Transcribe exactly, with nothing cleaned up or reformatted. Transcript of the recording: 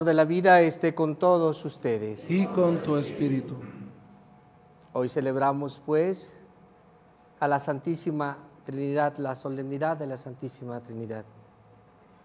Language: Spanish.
de la vida esté con todos ustedes. Y con tu espíritu. Hoy celebramos, pues, a la Santísima Trinidad, la solemnidad de la Santísima Trinidad.